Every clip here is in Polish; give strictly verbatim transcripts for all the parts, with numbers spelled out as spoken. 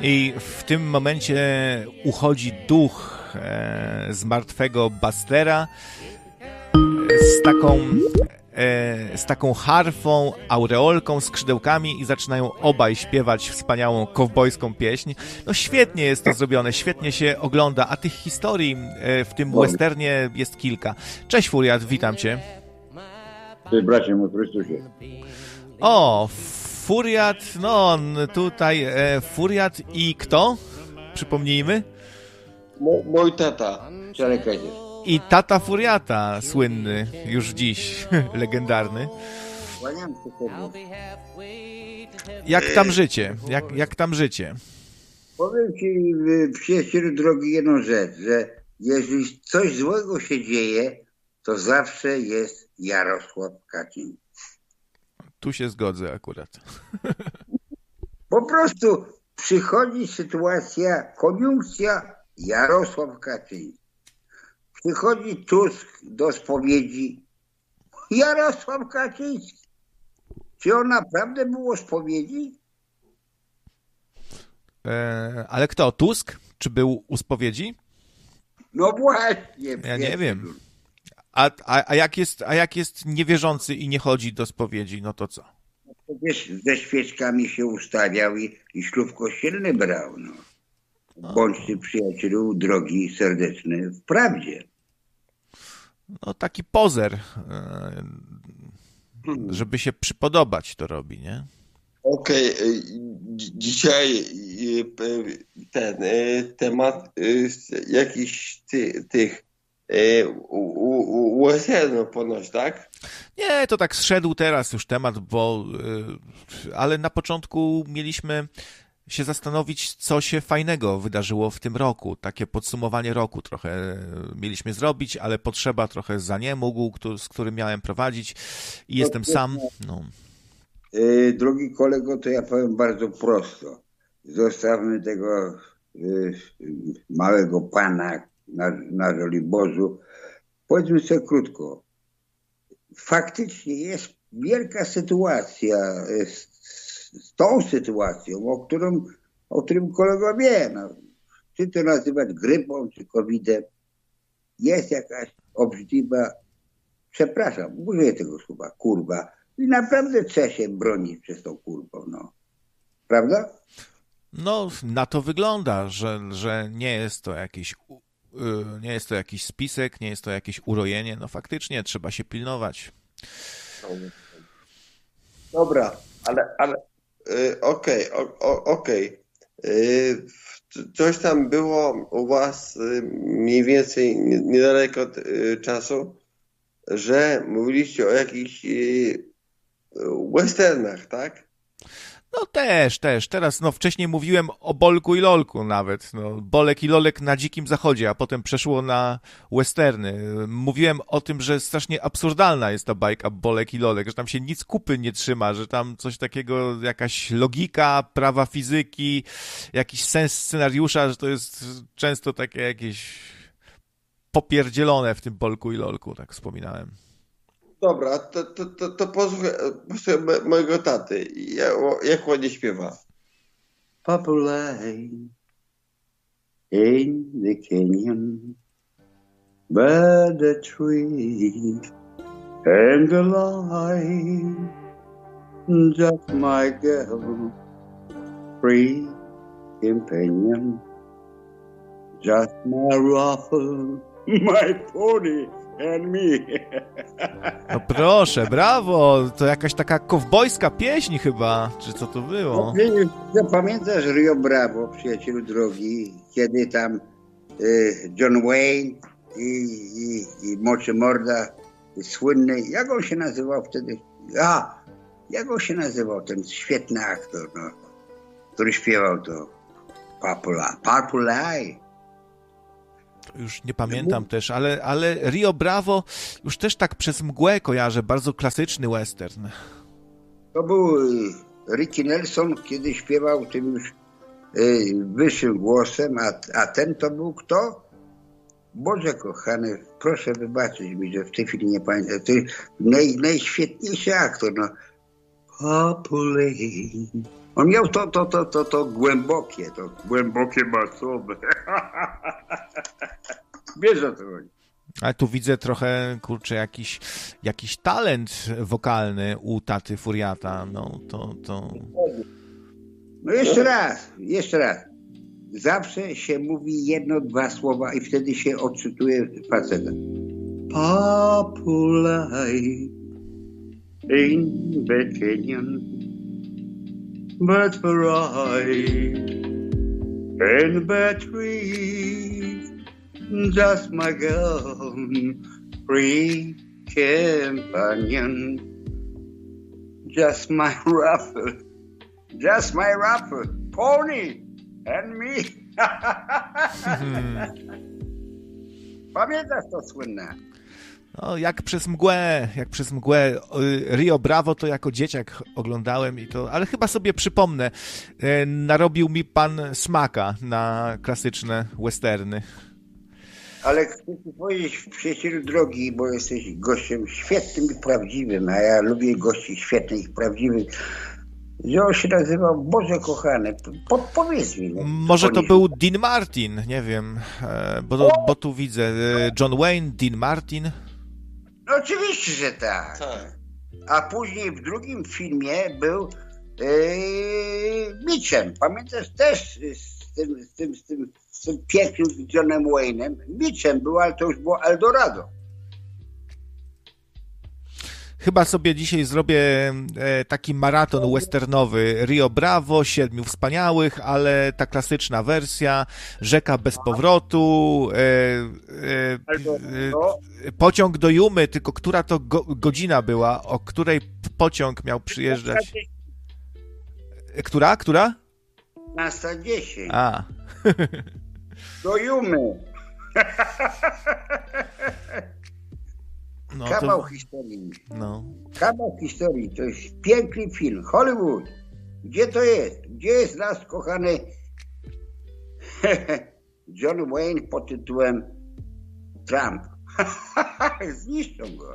I w tym momencie uchodzi duch e, z martwego Bustera z taką, e, z taką harfą, aureolką, skrzydełkami i zaczynają obaj śpiewać wspaniałą kowbojską pieśń. No świetnie jest to zrobione, świetnie się ogląda, a tych historii e, w tym westernie jest kilka. Cześć Furiat, witam cię. Cześć bracie mój Chrystusie. O, Furiat, no tutaj e, Furiat i kto? Przypomnijmy. Mo, mój tata, Czarekazie. I tata Furiata, słynny, już dziś, legendarny. Kłaniam się sobie. Jak tam życie? Jak, jak tam życie? Powiem ci, przyjacielu drogi, jedną rzecz, że jeżeli coś złego się dzieje, to zawsze jest Jarosław Kaczyński. Tu się zgodzę akurat. Po prostu przychodzi sytuacja, koniunkcja Jarosław Kaczyński. Przychodzi Tusk do spowiedzi Jarosław Kaczyński. Czy on naprawdę był o spowiedzi? E, ale kto? Tusk? Czy był u spowiedzi? No właśnie. Ja nie wiem. A, a, a, jak jest, a jak jest niewierzący i nie chodzi do spowiedzi, no to co? Przecież ze świeczkami się ustawiał i, i ślub kościelny brał. No. Bądźcie przyjacielu drogi serdeczny w prawdzie. No taki pozer, żeby się przypodobać to robi, nie? Okej, okay. Dzisiaj ten temat jakiś ty, tych westernów ponoć, tak? Nie, to tak zszedł teraz już temat, bo ale na początku mieliśmy się zastanowić, co się fajnego wydarzyło w tym roku. Takie podsumowanie roku trochę mieliśmy zrobić, ale potrzeba trochę zaniemógł, z którym miałem prowadzić i jestem sam. No. Drogi kolego, to ja powiem bardzo prosto. Zostawmy tego małego pana na, na Żoliborzu. Powiedzmy sobie krótko. Faktycznie jest wielka sytuacja z, z tą sytuacją, o którym, o którym kolega wie. No, czy to nazywać grypą, czy kowidem. Jest jakaś obrzydliwa, przepraszam, użyję tego słowa, kurwa. I naprawdę trzeba się bronić przez tą kurwą, no. Prawda? No, na to wygląda, że, że nie jest to jakiś nie jest to jakiś spisek, nie jest to jakieś urojenie. No faktycznie trzeba się pilnować. Dobra, ale, ale okej, okay, okej. Okay. Coś tam było u was mniej więcej niedaleko czasu, że mówiliście o jakichś westernach, tak? No też, też. Teraz, no wcześniej mówiłem o Bolku i Lolku nawet. No, Bolek i Lolek na Dzikim Zachodzie, a potem przeszło na westerny. Mówiłem o tym, że strasznie absurdalna jest ta bajka Bolek i Lolek, że tam się nic kupy nie trzyma, że tam coś takiego, jakaś logika, prawa fizyki, jakiś sens scenariusza, że to jest często takie jakieś popierdzielone w tym Bolku i Lolku, tak wspominałem. Dobra, to, to, to, to posłuchaj, posłuchaj mojego taty. Jak, jak ładnie śpiewa. Populate in the canyon by the tree and the light just my girl, free companion, just my ruffle, my pony and me. No proszę, brawo! To jakaś taka kowbojska pieśń chyba, czy co to było? No, pamiętasz Rio Bravo, przyjacielu drogi, kiedy tam y, John Wayne i, i, i Moczy Morda słynny, jak on się nazywał wtedy? A, jak on się nazywał, ten świetny aktor, no, który śpiewał to Purple, Purple Eye. Już nie pamiętam też, ale, ale Rio Bravo już też tak przez mgłę kojarzę, bardzo klasyczny western. To był Ricky Nelson, kiedy śpiewał tym już y, wyższym głosem, a, a ten to był kto? Boże kochany, proszę wybaczyć mi, że w tej chwili nie pamiętam. To naj, najświetniejszy aktor, no. Populate On miał to, to, to, to, to głębokie, to głębokie masowe. Wiesz o co chodzi. Ale tu widzę trochę, kurczę, jakiś, jakiś talent wokalny u taty Furiata. No to, to... No jeszcze raz, jeszcze raz. Zawsze się mówi jedno, dwa słowa i wtedy się odczytuje faceta. Popular in Virginian, but bright in the trees, just my girl, free companion, just my ruffle, just my ruffle, pony and me. Pamiętasz to słynne? No, jak przez mgłę, jak przez mgłę. Rio Bravo to jako dzieciak oglądałem i to, ale chyba sobie przypomnę. Narobił mi pan smaka na klasyczne westerny. Ale chcę ci powiedzieć, przyjacielu drogi, bo jesteś gościem świetnym i prawdziwym, a ja lubię gości świetnych i prawdziwych, że on się nazywał Boże kochany. Podpowiedz mi. No, może to był Dean Martin, nie wiem, bo, bo tu widzę John Wayne, Dean Martin. No oczywiście, że tak. Tak. A później w drugim filmie był yy, Mitchem. Pamiętasz też z tym, z tym, z tym, z tym pięknym Johnem Wayne'em. Mitchem był, ale to już było Eldorado. Chyba sobie dzisiaj zrobię taki maraton westernowy. Rio Bravo, Siedmiu Wspaniałych, ale ta klasyczna wersja, Rzeka bez powrotu, e, e, e, Pociąg do Jumy, tylko która to go, godzina była, o której pociąg miał przyjeżdżać? Która? Która? piętnasta dziesięć. A. Do Jumy. No Kawał to... historii. No. Kawał historii. To jest piękny film. Hollywood. Gdzie to jest? Gdzie jest nasz kochany John Wayne pod tytułem Trump? Zniszczą go.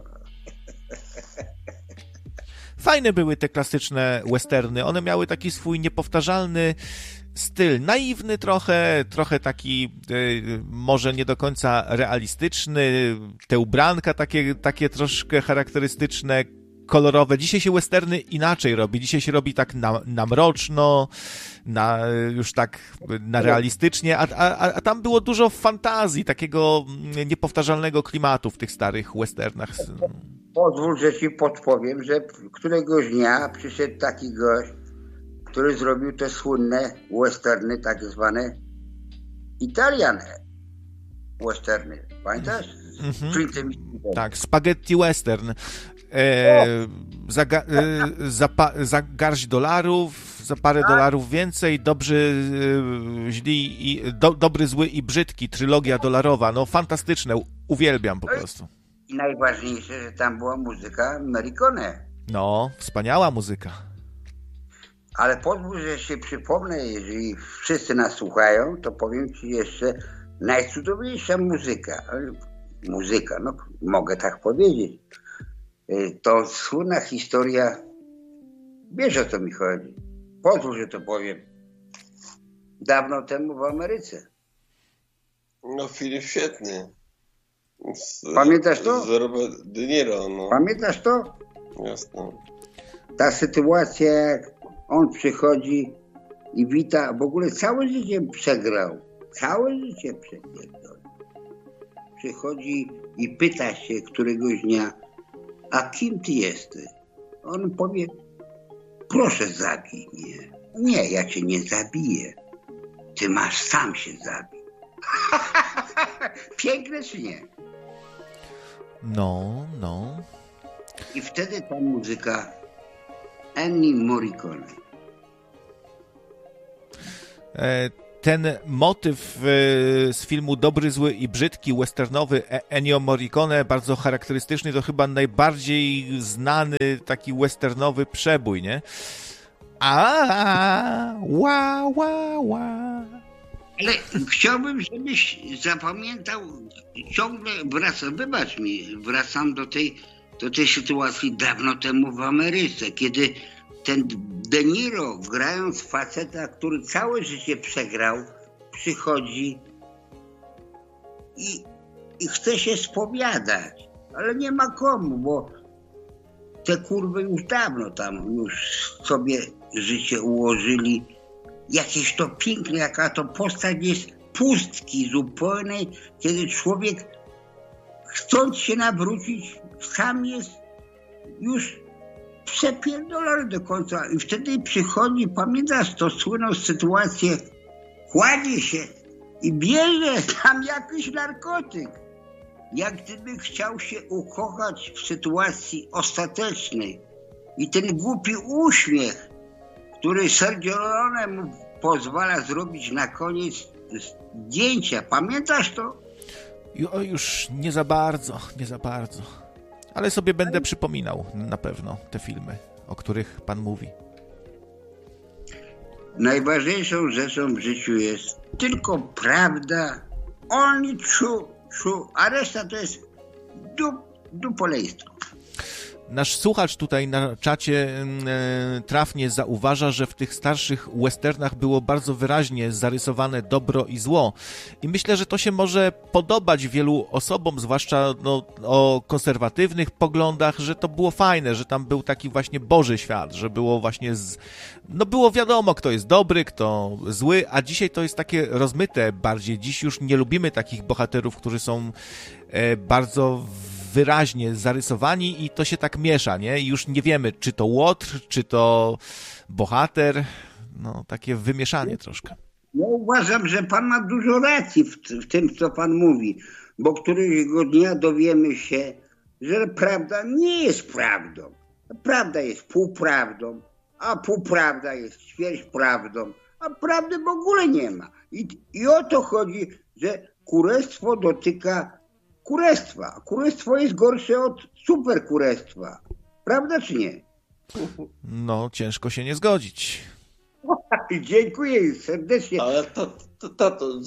Fajne były te klasyczne westerny. One miały taki swój niepowtarzalny styl, naiwny trochę, trochę taki y, może nie do końca realistyczny, te ubranka takie, takie troszkę charakterystyczne, kolorowe. Dzisiaj się westerny inaczej robi. Dzisiaj się robi tak na, na mroczno, na, już tak na realistycznie, a, a, a tam było dużo fantazji, takiego niepowtarzalnego klimatu w tych starych westernach. Pozwól, że ci podpowiem, że któregoś dnia przyszedł taki gość, który zrobił te słynne westerny, tak zwane Italian westerny. Pamiętasz? Mm-hmm. Tak, spaghetti western. E, za, ga, e, za, pa, za garść dolarów, za parę A? dolarów więcej, dobrzy, e, źli, i, do, dobry, zły i brzydki, trylogia dolarowa. No fantastyczne, uwielbiam po prostu. I najważniejsze, że tam była muzyka Morricone. No, wspaniała muzyka. Ale pozwól, że się przypomnę, jeżeli wszyscy nas słuchają, to powiem ci jeszcze najcudowniejsza muzyka. Muzyka, no mogę tak powiedzieć. To słynna historia, wiesz o co mi chodzi. Pozwól, że to powiem. Dawno temu w Ameryce. No film świetny. Z, Pamiętasz to? Z Robert De Niro, no. Pamiętasz to? Jasne. Ta sytuacja, jak on przychodzi i wita, w ogóle całe życie przegrał. Całe życie przegrał. Przychodzi i pyta się któregoś dnia, a kim ty jesteś? On powie, proszę zabij mnie. Nie, ja cię nie zabiję. Ty masz sam się zabić. Piękne czy nie? No, no. I wtedy ta muzyka Ennio Morricone. E, ten motyw e, z filmu Dobry, Zły i Brzydki, westernowy Ennio Morricone, bardzo charakterystyczny, to chyba najbardziej znany taki westernowy przebój, nie? A, ła, ła, ła. Ale chciałbym, żebyś zapamiętał, ciągle wracam, wybacz mi, wracam do tej, do tej sytuacji dawno temu w Ameryce, kiedy ten De Niro, grając faceta, który całe życie przegrał, przychodzi i, i chce się spowiadać, ale nie ma komu, bo te kurwy już dawno tam już sobie życie ułożyli. Jakieś to piękne, jaka to postać jest pustki zupełnej, kiedy człowiek, chcąc się nawrócić, sam jest już przepierdolony do końca. I wtedy przychodzi, pamiętasz to słynną sytuację, kładzie się i bierze tam jakiś narkotyk. Jak gdyby chciał się ukochać w sytuacji ostatecznej. I ten głupi uśmiech, który Sergio Leone mu pozwala zrobić na koniec zdjęcia. Pamiętasz to? O, już nie za bardzo, nie za bardzo. Ale sobie będę przypominał na pewno te filmy, o których pan mówi. Najważniejszą rzeczą w życiu jest tylko prawda, only true, true, a reszta to jest dup, dupoleństwo. Nasz słuchacz tutaj na czacie e, trafnie zauważa, że w tych starszych westernach było bardzo wyraźnie zarysowane dobro i zło. I myślę, że to się może podobać wielu osobom, zwłaszcza no, o konserwatywnych poglądach, że to było fajne, że tam był taki właśnie Boży świat, że było właśnie, z... no było wiadomo, kto jest dobry, kto zły, a dzisiaj to jest takie rozmyte bardziej. Dziś już nie lubimy takich bohaterów, którzy są e, bardzo wyraźnie zarysowani i to się tak miesza, nie? I już nie wiemy, czy to łotr, czy to bohater. No, takie wymieszanie troszkę. Ja uważam, że pan ma dużo racji w, w tym, co pan mówi, bo któregoś dnia dowiemy się, że prawda nie jest prawdą. Prawda jest półprawdą, a półprawda jest ćwierć prawdą, a prawdy w ogóle nie ma. I, i o to chodzi, że kurestwo dotyka kurestwa. A kurestwo jest gorsze od superkurestwa. Prawda czy nie? No, ciężko się nie zgodzić. Dziękuję serdecznie. Ale to, to, to, to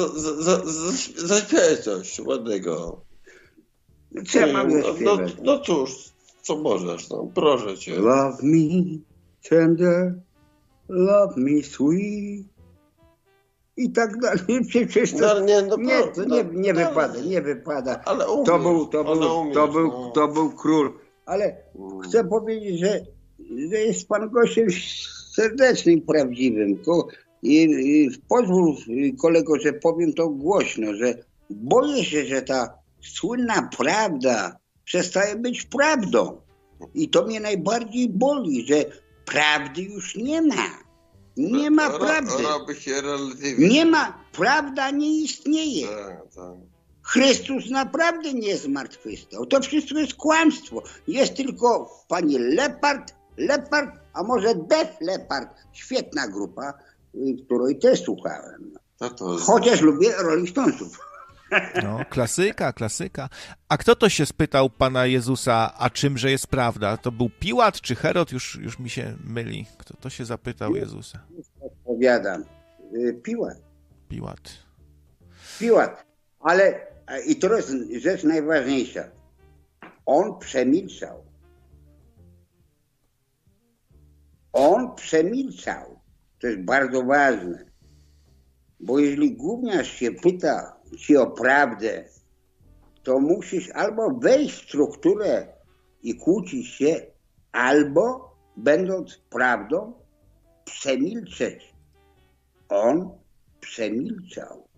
zaśpiewaj coś ładnego. Co ja mam no, zaśpiewać? no, no cóż, co możesz, no, proszę cię. Love me tender, love me sweet. I tak dalej. Przecież to, No, nie, no, nie, to no, nie, nie no, wypada, nie wypada. Ale umiesz, to był, to był, umiesz, to był, no. to był król. Ale Mm. chcę powiedzieć, że, że jest pan gościem serdecznym, prawdziwym. Ko- I, i pozwól, kolego, że powiem to głośno, że boję się, że ta słynna prawda przestaje być prawdą. I to mnie najbardziej boli, że prawdy już nie ma. Nie ma Ro- prawdy. Robi się relatywnie. Nie ma, prawda nie istnieje. Tak, tak. Chrystus naprawdę nie zmartwychwstał. To wszystko jest kłamstwo. Jest tylko pani Lepard, Lepard, a może Def Leppard. Świetna grupa, której też słuchałem. To to jest... Chociaż lubię Rolling Stonesów. No, klasyka, klasyka. A kto to się spytał Pana Jezusa, a czymże jest prawda? To był Piłat czy Herod? Już, już mi się myli. Kto to się zapytał Jezusa? Odpowiadam. Piłat. Piłat. Piłat. Ale i to jest rzecz najważniejsza. On przemilczał. On przemilczał. To jest bardzo ważne. Bo jeżeli gówniarz się pyta ci o prawdę, to musisz albo wejść w strukturę i kłócić się, albo będąc prawdą przemilczeć. On przemilczał.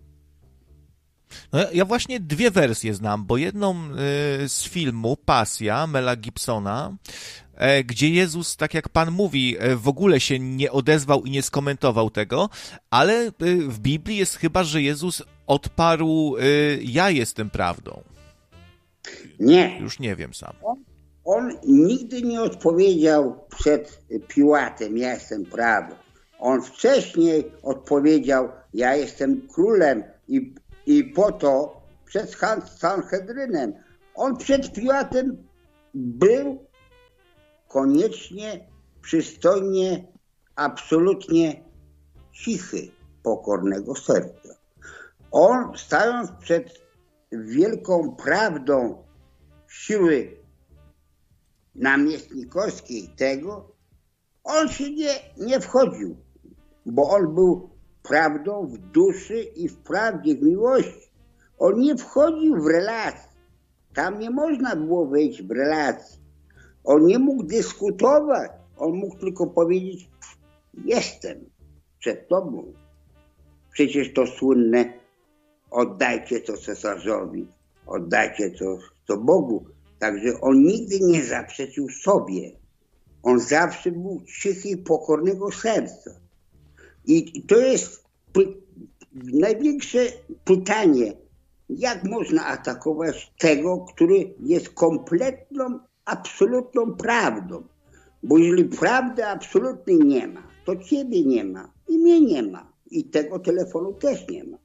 No, ja właśnie dwie wersje znam, bo jedną y, z filmu Pasja Mela Gibsona, y, gdzie Jezus, tak jak Pan mówi, y, w ogóle się nie odezwał i nie skomentował tego, ale y, w Biblii jest chyba, że Jezus odparł, y, ja jestem prawdą. Nie. Już nie wiem sam. On, on nigdy nie odpowiedział przed Piłatem, ja jestem prawdą. On wcześniej odpowiedział, ja jestem królem i, i po to przed Sanhedrynem. On przed Piłatem był koniecznie, przystojnie, absolutnie cichy, pokornego serca. On, stając przed wielką prawdą siły namiestnikowskiej tego, On się nie, nie wchodził, bo on był prawdą w duszy i w prawdzie, w miłości. On nie wchodził w relacje. Tam nie można było wejść w relacje. On nie mógł dyskutować. On mógł tylko powiedzieć, jestem przed tobą. Przecież to słynne, oddajcie to cesarzowi, oddajcie to, to Bogu. Także on nigdy nie zaprzeczył sobie. On zawsze był cichy i pokornego serca. I to jest py- największe pytanie, jak można atakować tego, który jest kompletną, absolutną prawdą. Bo jeżeli prawdy absolutnej nie ma, to ciebie nie ma i mnie nie ma. I tego telefonu też nie ma.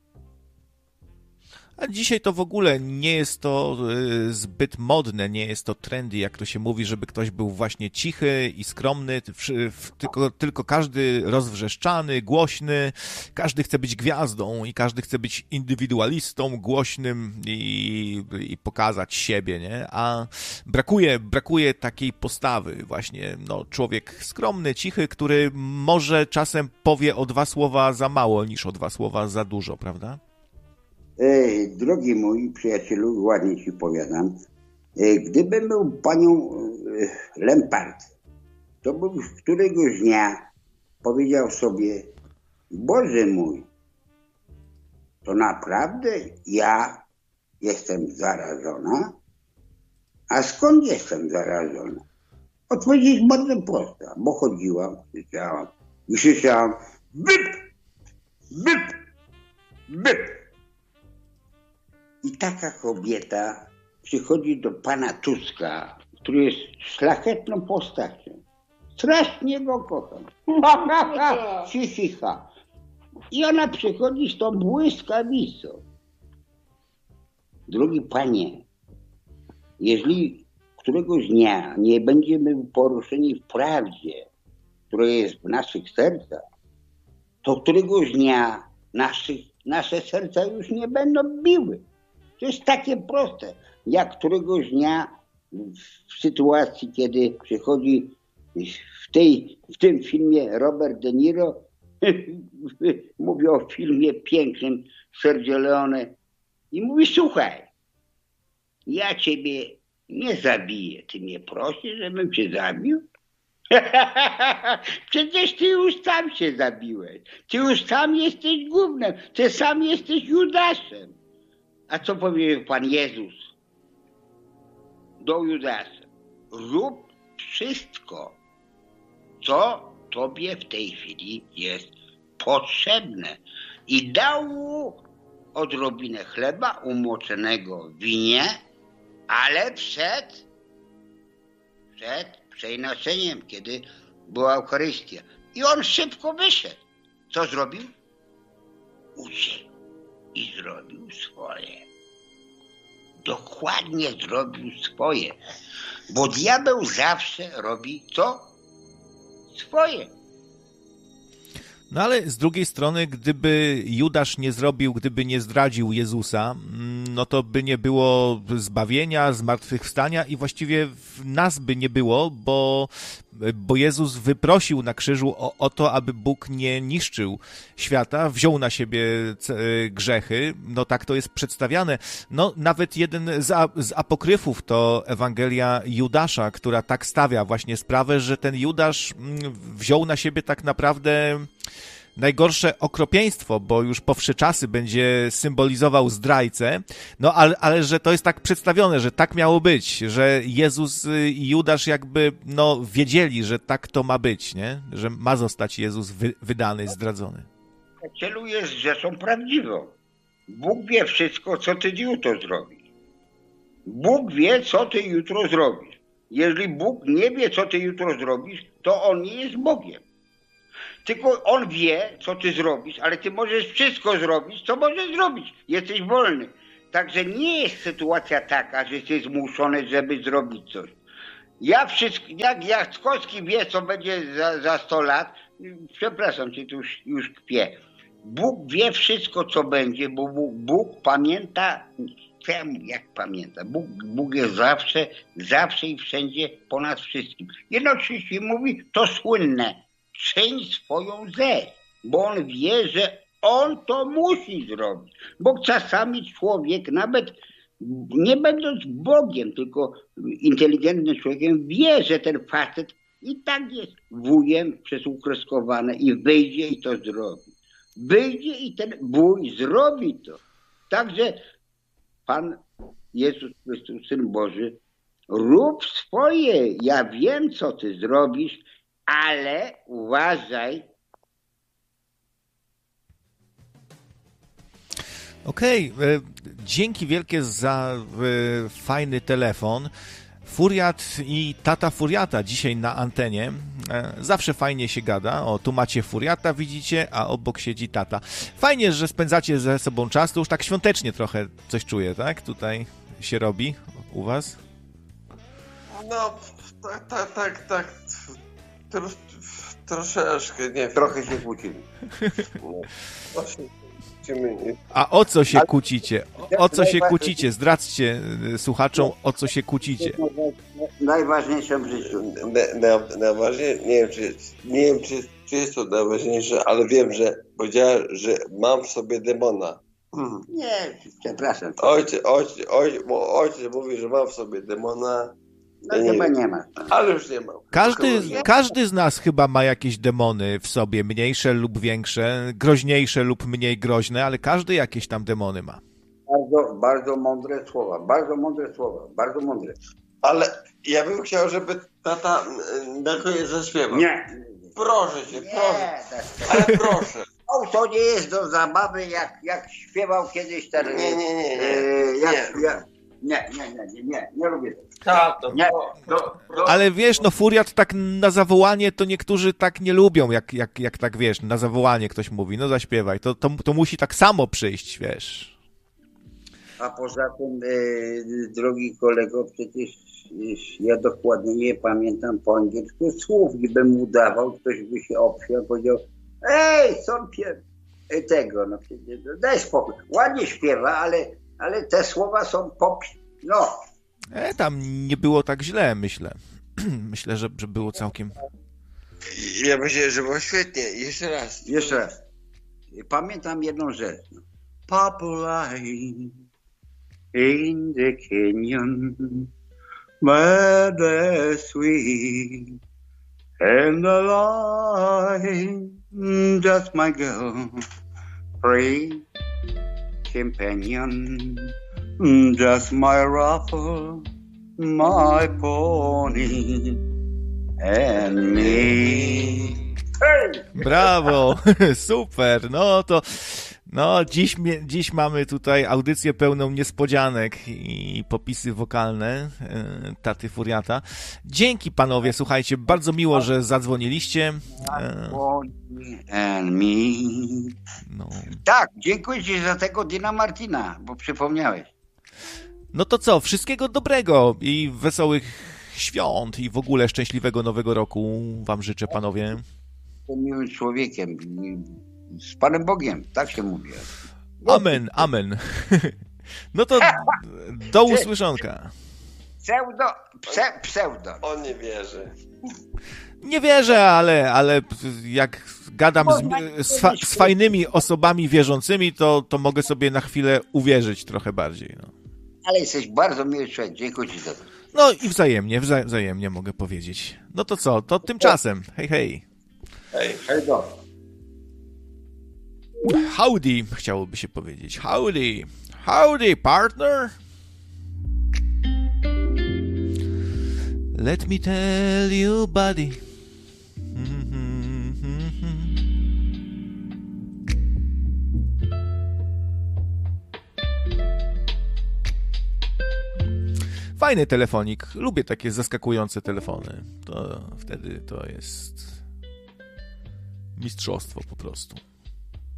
A dzisiaj to w ogóle nie jest to y, zbyt modne, nie jest to trendy, jak to się mówi, żeby ktoś był właśnie cichy i skromny, w, w, tylko, tylko każdy rozwrzeszczany, głośny, każdy chce być gwiazdą i każdy chce być indywidualistą, głośnym i, i pokazać siebie, nie? A brakuje, brakuje takiej postawy właśnie, no człowiek skromny, cichy, który może czasem powie o dwa słowa za mało niż o dwa słowa za dużo, prawda? E, drogi mój przyjacielu, ładnie ci powiadam, e, gdybym był panią e, Lempart, to bym któregoś dnia powiedział sobie, Boże mój, to naprawdę ja jestem zarażona? A skąd jestem zarażona? Odpowiedź jest bardzo prosta, bo chodziłam, krzyczałam i krzyczałam, byp, byp, byp. I taka kobieta przychodzi do pana Tuska, który jest szlachetną postacią. Strasznie go kocham. Cicha. I ona przychodzi z tą błyskawicą. Drogi panie, jeżeli któregoś dnia nie będziemy poruszeni w prawdzie, która jest w naszych sercach, to któregoś dnia naszych, nasze serca już nie będą biły. To jest takie proste, jak któregoś dnia w sytuacji, kiedy przychodzi w, tej, w tym filmie Robert De Niro, mówię o filmie pięknym Sergio Leone i mówi, słuchaj, ja ciebie nie zabiję, ty mnie prosisz, żebym cię zabił? Przecież ty już sam się zabiłeś, ty już sam jesteś gównem, ty sam jesteś Judaszem. A co powiedział Pan Jezus do Judasza? Rób wszystko, co tobie w tej chwili jest potrzebne. I dał mu odrobinę chleba umoczonego w winie, ale przed, przed przeinaczeniem, kiedy była Eucharystia. I on szybko wyszedł. Co zrobił? Uciekł. I zrobił swoje. Dokładnie zrobił swoje. Bo diabeł zawsze robi co? Swoje. No ale z drugiej strony, gdyby Judasz nie zrobił, gdyby nie zdradził Jezusa, no to by nie było zbawienia, zmartwychwstania i właściwie nas by nie było, bo, bo Jezus wyprosił na krzyżu o, o to, aby Bóg nie niszczył świata, wziął na siebie grzechy, no tak to jest przedstawiane. No nawet jeden z, z apokryfów to Ewangelia Judasza, która tak stawia właśnie sprawę, że ten Judasz wziął na siebie tak naprawdę najgorsze okropieństwo, bo już po wsze czasy będzie symbolizował zdrajcę, no ale, ale że to jest tak przedstawione, że tak miało być, że Jezus i Judasz jakby no wiedzieli, że tak to ma być, nie? Że ma zostać Jezus wy, wydany, zdradzony. Przyjacielu, jest rzeczą prawdziwą. Bóg wie wszystko, co ty jutro zrobisz. Bóg wie, co ty jutro zrobisz. Jeżeli Bóg nie wie, co ty jutro zrobisz, to On nie jest Bogiem. Tylko On wie, co ty zrobisz, ale ty możesz wszystko zrobić, co możesz zrobić. Jesteś wolny. Także nie jest sytuacja taka, że jesteś zmuszony, żeby zrobić coś. Ja wszystko, jak Jackowski wie, co będzie za, za sto lat, przepraszam cię, tu już, już kpię. Bóg wie wszystko, co będzie, bo Bóg, Bóg pamięta czemu, jak pamiętam, Bóg, Bóg jest zawsze, zawsze i wszędzie ponad wszystkim. Jednocześnie mówi to słynne, czyń swoją rzecz, bo on wie, że on to musi zrobić. Bo czasami człowiek, nawet nie będąc Bogiem, tylko inteligentnym człowiekiem, wie, że ten facet i tak jest wujem przez ukreskowane i wyjdzie i to zrobi. Wyjdzie i ten wuj zrobi to. Także Pan Jezus Chrystus, Syn Boży, rób swoje. Ja wiem, co ty zrobisz, ale uważaj. Okej, okay. Dzięki wielkie za y, fajny telefon. Furiat i tata Furiata dzisiaj na antenie. E, zawsze fajnie się gada. O, tu macie Furiata, widzicie, a obok siedzi tata. Fajnie, że spędzacie ze sobą czas. To już tak świątecznie trochę coś czuję, tak? Tutaj się robi u was. No, tak, tak, tak, tak. Tro, troszeczkę, nie wiem. Trochę się kłócimy. No, właśnie. A o co się kłócicie? O co się kłócicie? Zdradźcie słuchaczom, o co się kłócicie. Najważniejsze w życiu. Najważniejsze, nie wiem, czy, nie wiem czy, czy jest to najważniejsze, ale wiem, że powiedziała, że mam w sobie demona. Hmm. Nie, przepraszam. Ojciec, ojciec, ojciec, ojciec mówi, że mam w sobie demona. No ja chyba nie, nie ma. Ale już nie mam. Każdy, każdy z nas chyba ma jakieś demony w sobie, mniejsze lub większe, groźniejsze lub mniej groźne, ale każdy jakieś tam demony ma. Bardzo, bardzo mądre słowa, bardzo mądre słowa, bardzo mądre. Ale ja bym chciał, żeby tata na koniec zaśpiewał. Nie. Proszę cię, nie, proszę. tak, Ale proszę. O, to nie jest do zabawy, jak, jak śpiewał kiedyś ten... Nie, nie, nie, nie. Yy, jak, nie. Ja, nie, nie, nie, nie, nie, nie lubię tego. Tato, nie, do, do... Ale wiesz, no Furiat tak na zawołanie to niektórzy tak nie lubią, jak, jak, jak tak wiesz, na zawołanie ktoś mówi, no zaśpiewaj, to, to, to musi tak samo przyjść, wiesz. A poza tym, yy, drogi kolego, przecież yy, ja dokładnie nie pamiętam po angielsku słów, gdybym udawał, ktoś by się obsiał, powiedział, ej, są pie... tego, no przecież, daj spokój, ładnie śpiewa, ale, ale te słowa są pop... no. E, tam nie było tak źle, myślę. Myślę, że, że było całkiem... Ja myślę, że było świetnie. Jeszcze raz. Jeszcze raz. Pamiętam jedną rzecz. Populi in the canyon, where the sweet and the light, just my girl, free companion, just my ruffle, my pony and me. Hey! Brawo, super, no to no dziś, dziś mamy tutaj audycję pełną niespodzianek i popisy wokalne e, taty Furiata. Dzięki panowie, słuchajcie, bardzo miło, że zadzwoniliście. E, and me. no. Tak, dziękuję ci za tego Dina Martina, bo przypomniałeś. no to co, wszystkiego dobrego i wesołych świąt i w ogóle szczęśliwego nowego roku wam życzę, panowie. Jestem miłym człowiekiem, z Panem Bogiem, tak się mówi. Amen, amen. No to do usłyszonka. Pseudo, pse, pseudo. On nie wierzy. Nie wierzę, ale, ale jak gadam z, z, fa, z fajnymi osobami wierzącymi, to, to mogę sobie na chwilę uwierzyć trochę bardziej. No. Ale jesteś bardzo miły człowiek, dziękuję ci za to. No i wzajemnie, wza, wzajemnie mogę powiedzieć. No to co, to tymczasem. Hej, hej. Hej, hej do. Howdy, chciałoby się powiedzieć. Howdy. Howdy, partner. Let me tell you, buddy. Fajny telefonik. Lubię takie zaskakujące telefony. To wtedy to jest mistrzostwo po prostu.